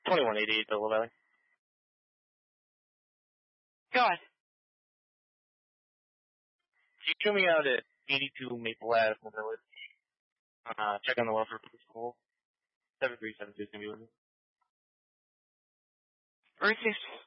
2188 Double Valley. Go ahead. Can you show me out at 82 Maple Ave in the village? Check on the welfare for the school. 7372 is going to be with me. Received.